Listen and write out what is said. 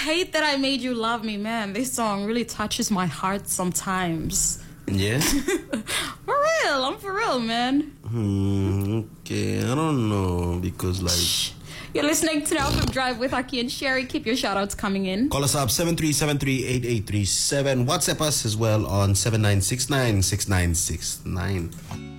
hate that I made you love me, man. This song really touches my heart sometimes. Yeah? For real, I'm for real, man. Okay, I don't know, because like... You're listening to the Outlook Drive with Aki and Sherry. Keep your shout-outs coming in. Call us up 7373-8837. WhatsApp us as well on 7969-6969.